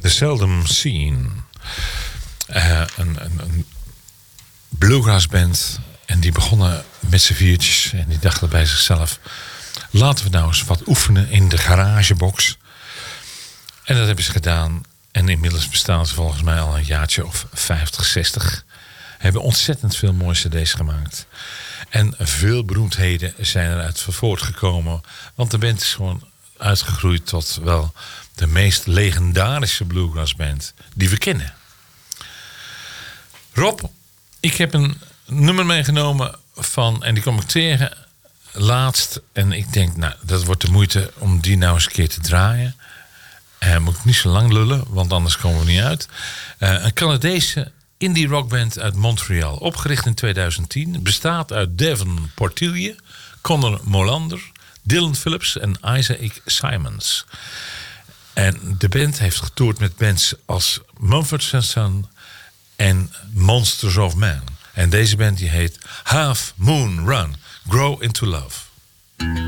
Seldom Seen. Een bluegrass band. En die begonnen met z'n viertjes. En die dachten bij zichzelf... laten we nou eens wat oefenen in de garagebox. En dat hebben ze gedaan. En inmiddels bestaan ze volgens mij al een jaartje of 50, 60. Hebben ontzettend veel mooie cd's gemaakt. En veel beroemdheden zijn eruit voortgekomen. Want de band is gewoon uitgegroeid tot wel de meest legendarische bluegrassband die we kennen. Rob, ik heb een nummer meegenomen van, en die kom ik tegen laatst. En ik denk, nou, dat wordt de moeite om die nou eens een keer te draaien. Moet ik niet zo lang lullen, want anders komen we niet uit. Een Canadese indie rockband uit Montreal. Opgericht in 2010. Bestaat uit Devin Portilje, Connor Molander, Dylan Phillips en Isaac Simons. En de band heeft getoerd met bands als Mumford & Son en Monsters of Man. En deze band die heet Half Moon Run, Grow into Love.